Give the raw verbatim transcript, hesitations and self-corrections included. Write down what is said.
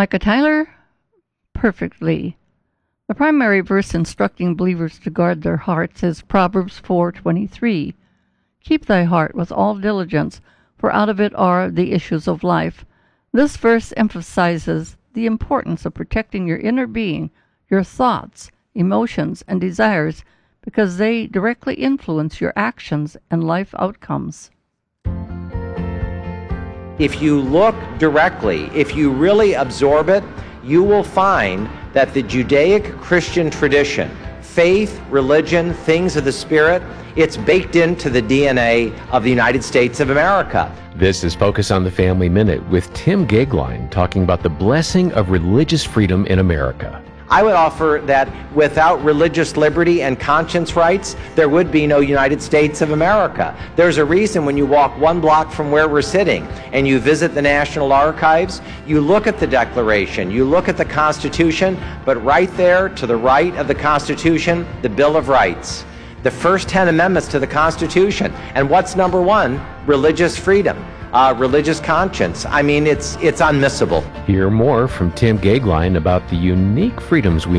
Micah Tyler, perfectly. The primary verse instructing believers to guard their hearts is Proverbs four twenty-three. Keep thy heart with all diligence, for out of it are the issues of life. This verse emphasizes the importance of protecting your inner being, your thoughts, emotions, and desires, because they directly influence your actions and life outcomes. If you look directly, if you really absorb it, you will find that the Judaic Christian tradition, faith, religion, things of the Spirit, it's baked into the D N A of the United States of America. This is Focus on the Family Minute with Tim Goeglein talking about the blessing of religious freedom in America. I would offer that without religious liberty and conscience rights, there would be no United States of America. There's a reason when you walk one block from where we're sitting and you visit the National Archives, you look at the Declaration, you look at the Constitution, but right there to the right of the Constitution, the Bill of Rights. The first ten amendments to the Constitution. And what's number one? Religious freedom. Uh, religious conscience. I mean, it's it's unmissable. Hear more from Tim Goeglein about the unique freedoms we